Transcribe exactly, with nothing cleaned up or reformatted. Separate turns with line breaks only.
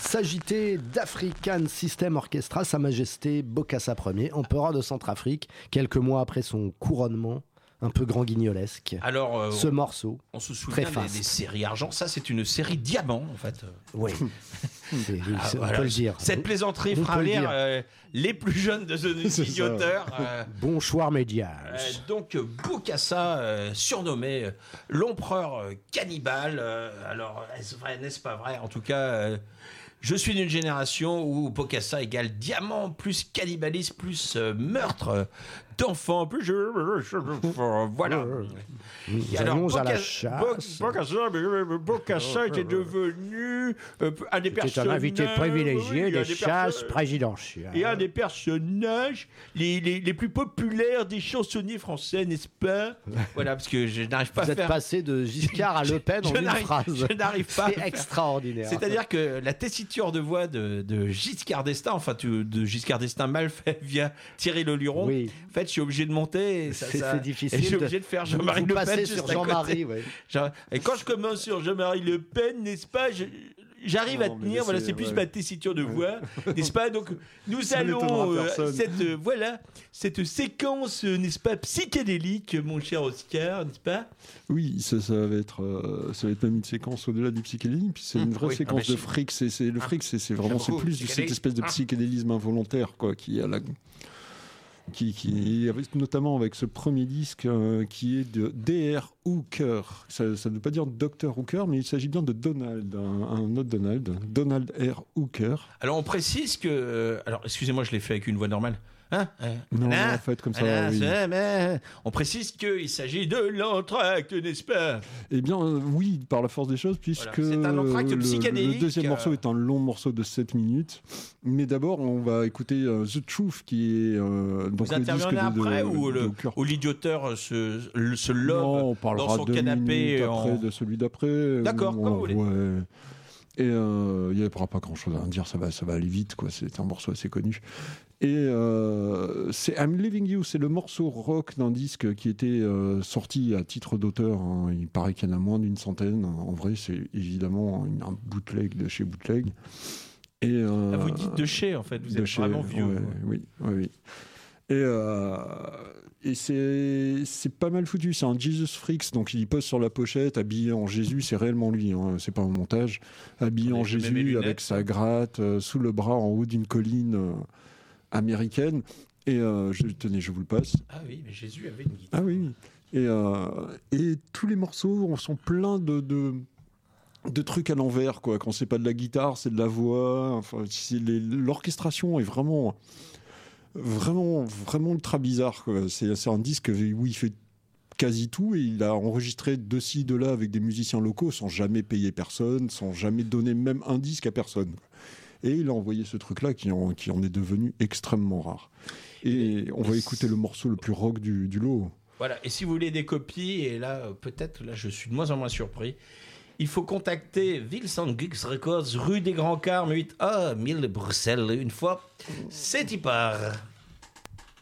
s'agiter d'African System Orchestra, Sa Majesté Bokassa Ier, empereur de Centrafrique, quelques mois après son couronnement. Un peu grand guignolesque.
Alors, euh,
ce
on,
morceau.
On se souvient des, des séries argent. Ça, c'est une série diamant, en fait.
Oui. c'est,
ah,
c'est,
voilà.
On peut le dire.
Cette plaisanterie fera rire euh, les plus jeunes de The Idioteur. Euh,
Bonsoir, médias.
Euh, donc, Bokassa, euh, surnommé euh, l'empereur euh, cannibale. Euh, alors, est-ce vrai, n'est-ce pas vrai ? En tout cas. Euh, Je suis d'une génération où Bokassa égale diamant, plus cannibalisme, plus euh, meurtre euh, d'enfants, plus je, je, je, je voilà.
Nous
Et alors,
allons
Boka,
à la chasse.
Bokassa, Bokassa était devenu euh, un des personnages.
C'est un invité privilégié
oui,
des,
des
chasses
perso-
présidentielles.
Et un des personnages les, les, les plus populaires des chansonniers français, n'est-ce pas ? Voilà, parce que je n'arrive pas
Vous
à
êtes
faire...
passé de Giscard à Le Pen en une phrase.
Je n'arrive pas.
C'est extraordinaire.
C'est-à-dire que la tessiture de voix de, de Giscard d'Estaing, enfin de, de Giscard d'Estaing mal fait via Thierry Le Luron,
oui.
en fait, je suis obligé de monter. Et ça,
c'est,
ça,
c'est difficile.
Et je suis obligé de faire Jean-Marie Le Pen
sur Jean-Marie. Ouais.
Et quand je commence sur Jean-Marie Le Pen, n'est-ce pas, je, j'arrive non, à tenir. Voilà, c'est, c'est plus ouais. ma tessiture de voix, ouais. n'est-ce pas ? Donc, nous ça allons euh, cette euh, voilà cette séquence, euh, n'est-ce pas, psychédélique, mon cher Oscar, n'est-ce pas ?
Oui, ça, ça va être, euh, ça va être même une séquence au-delà du psychédélisme. Puis c'est une vraie oui, séquence ah, de fric. C'est, c'est le fric, c'est, c'est vraiment, c'est plus cette espèce de psychédélisme involontaire, quoi, qui a la. Qui, qui, notamment avec ce premier disque euh, qui est de D R Hooker. Ça ne veut pas dire docteur Hooker, mais il s'agit bien de Donald, un, un autre Donald, Donald R. Hooker.
Alors on précise que... Euh, alors excusez-moi, je l'ai fait avec une voix normale. Hein euh,
non, là, en fait, comme ça, là, oui.
Mais on précise qu'il s'agit de l'entracte, n'est-ce pas ?
Eh bien, euh, oui, par la force des choses, puisque
voilà, c'est un entracte
le,
psychédélique.
Le deuxième
euh...
morceau est un long morceau de sept minutes. Mais d'abord, on va écouter euh, The Truth, qui est euh, donc
Vous
le disque de,
après
de,
ou,
de,
le,
de
ou l'idioteur se, se lobe
non, on parlera
dans son
deux
canapé
après
en...
de celui d'après.
D'accord, comme vous voulez.
Ouais. Et euh, il n'y aura pas grand-chose à dire, ça va, ça va aller vite, quoi. C'est un morceau assez connu. Et euh, c'est I'm Leaving You, c'est le morceau rock d'un disque qui était euh, sorti à titre d'auteur. Hein. Il paraît qu'il y en a moins d'une centaine. En vrai, c'est évidemment un bootleg de chez Bootleg. Et, euh,
ah, vous dites de chez, en fait, vous êtes
chez,
vraiment vieux.
Ouais, oui, oui, oui. Et, euh, et c'est, c'est pas mal foutu, c'est un Jesus Freaks, donc il pose sur la pochette, habillé en Jésus, c'est réellement lui, hein, c'est pas un montage, habillé en Jésus avec sa gratte, euh, sous le bras en haut d'une colline euh, américaine. Et euh, je, tenez, je vous le passe.
Ah oui, mais Jésus avait une guitare.
Ah oui, et, euh, et tous les morceaux sont pleins de... de de trucs à l'envers, quoi. Quand c'est pas de la guitare, c'est de la voix. Enfin, c'est les, l'orchestration est vraiment, vraiment, vraiment ultra bizarre, quoi. C'est, c'est un disque où il fait quasi tout et il a enregistré de ci, de là avec des musiciens locaux sans jamais payer personne, sans jamais donner même un disque à personne. Et il a envoyé ce truc-là qui en, qui en est devenu extrêmement rare. Et on va écouter le morceau le plus rock du, du lot.
Voilà. Et si vous voulez des copies, et là, peut-être, là, je suis de moins en moins surpris. Il faut contacter Wilson Geeks Records, rue des Grands Carmes, huit A, mille Bruxelles, une fois. C'est y part.